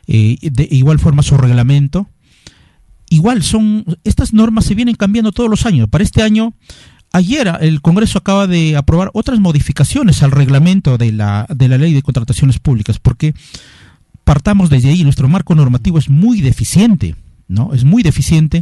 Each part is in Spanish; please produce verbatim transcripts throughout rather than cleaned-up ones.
eh, de igual forma su reglamento. Igual son, estas normas se vienen cambiando todos los años. Para este año, ayer el Congreso acaba de aprobar otras modificaciones al reglamento de la, de la Ley de Contrataciones Públicas, porque partamos desde ahí, nuestro marco normativo es muy deficiente, ¿no? Es muy deficiente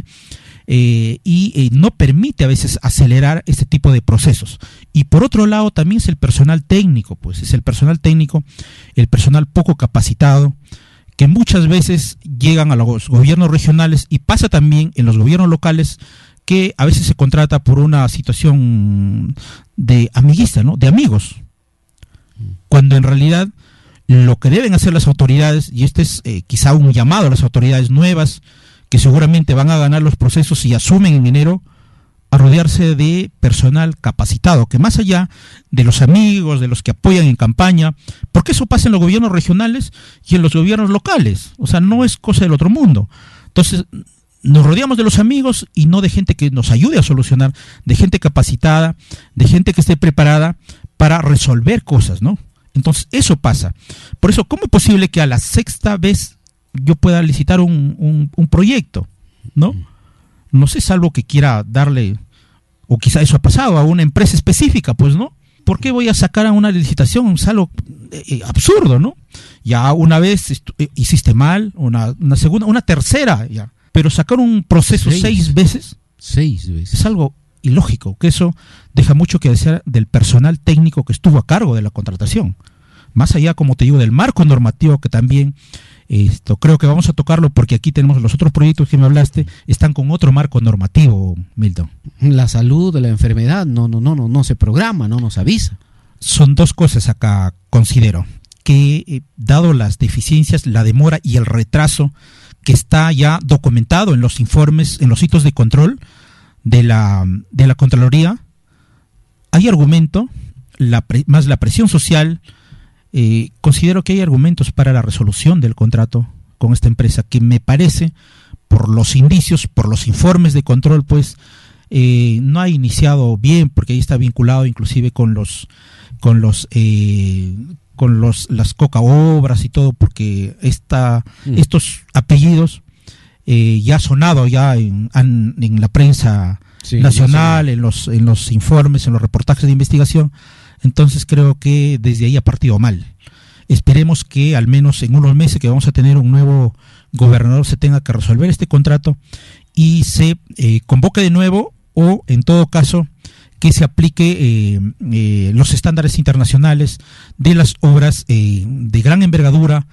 eh, y eh, no permite a veces acelerar este tipo de procesos. Y por otro lado también es el personal técnico, pues es el personal técnico, el personal poco capacitado, que muchas veces llegan a los gobiernos regionales y pasa también en los gobiernos locales, que a veces se contrata por una situación de amiguista, ¿no? De amigos, cuando en realidad lo que deben hacer las autoridades, y este es eh, quizá un llamado a las autoridades nuevas, que seguramente van a ganar los procesos y asumen en enero, a rodearse de personal capacitado, que más allá de los amigos, de los que apoyan en campaña, porque eso pasa en los gobiernos regionales y en los gobiernos locales, o sea, no es cosa del otro mundo. Entonces, nos rodeamos de los amigos y no de gente que nos ayude a solucionar, de gente capacitada, de gente que esté preparada para resolver cosas, ¿no? Entonces, eso pasa. Por eso, ¿cómo es posible que a la sexta vez yo pueda licitar un, un, un proyecto, ¿no? No sé, salvo que quiera darle, o quizá eso ha pasado, a una empresa específica, pues, ¿no? ¿Por qué voy a sacar a una licitación? Es algo eh, absurdo, ¿no? Ya una vez hiciste mal, una, una segunda, una tercera, ya. Pero sacar un proceso seis, seis veces, seis veces es algo ilógico, que eso deja mucho que desear del personal técnico que estuvo a cargo de la contratación. Más allá, como te digo, del marco normativo, que también esto creo que vamos a tocarlo, porque aquí tenemos los otros proyectos que me hablaste, están con otro marco normativo, Milton. La salud de la enfermedad no no no no no se programa, no nos avisa. Son dos cosas acá, considero, que eh, dado las deficiencias, la demora y el retraso que está ya documentado en los informes, en los hitos de control de la de la Contraloría, hay argumento, la pre, más la presión social. Eh, considero que hay argumentos para la resolución del contrato con esta empresa, que me parece, por los indicios, por los informes de control, pues eh, no ha iniciado bien, porque ahí está vinculado inclusive con los con los eh, con los las coca obras y todo, porque esta mm. estos apellidos eh, ya ha sonado ya en, en, en la prensa sí, nacional, en los en los informes, en los reportajes de investigación. Entonces creo que desde ahí ha partido mal. Esperemos que al menos en unos meses que vamos a tener un nuevo gobernador se tenga que resolver este contrato y se eh, convoque de nuevo, o en todo caso que se aplique eh, eh, los estándares internacionales de las obras eh, de gran envergadura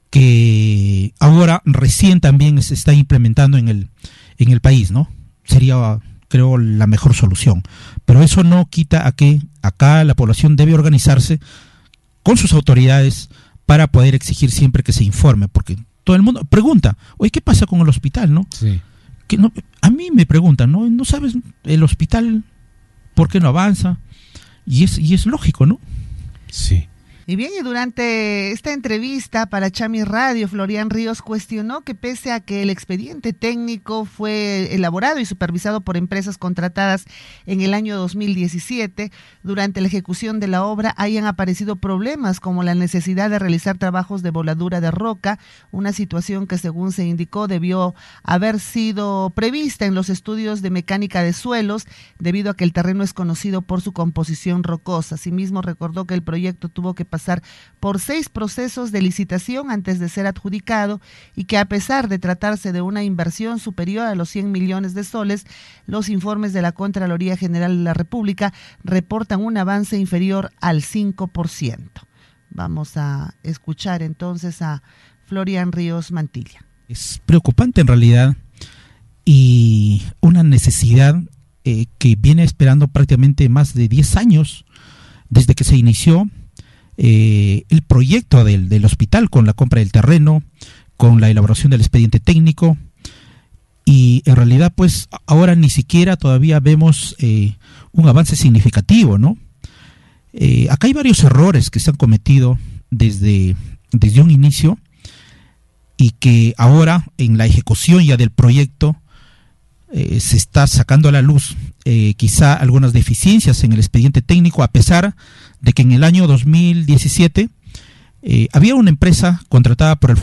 que ahora recién también se está implementando en el en el país, ¿no? Sería, creo, la mejor solución. Pero eso no quita a que acá la población debe organizarse con sus autoridades para poder exigir siempre que se informe, porque todo el mundo pregunta, oye, ¿qué pasa con el hospital, no? Sí. Que no, a mí me preguntan, ¿no? ¿No sabes el hospital por qué no avanza? Y es, y es lógico, ¿no? Sí. Y bien, y durante esta entrevista para Chami Radio, Florian Ríos cuestionó que pese a que el expediente técnico fue elaborado y supervisado por empresas contratadas en el año dos mil diecisiete, durante la ejecución de la obra hayan aparecido problemas como la necesidad de realizar trabajos de voladura de roca, una situación que según se indicó debió haber sido prevista en los estudios de mecánica de suelos, debido a que el terreno es conocido por su composición rocosa. Asimismo, recordó que el proyecto tuvo que pasar por seis procesos de licitación antes de ser adjudicado y que a pesar de tratarse de una inversión superior a los cien millones de soles, los informes de la Contraloría General de la República reportan un avance inferior al cinco por ciento. Vamos a escuchar entonces a Florian Ríos Mantilla. Es preocupante en realidad y una necesidad eh, que viene esperando prácticamente más de diez años desde que se inició Eh, el proyecto del, del hospital, con la compra del terreno, con la elaboración del expediente técnico, y en realidad pues ahora ni siquiera todavía vemos eh, un avance significativo, ¿no? Eh, acá hay varios errores que se han cometido desde, desde un inicio y que ahora en la ejecución ya del proyecto eh, se está sacando a la luz eh, quizá algunas deficiencias en el expediente técnico, a pesar de que en el año dos mil diecisiete eh, había una empresa contratada por el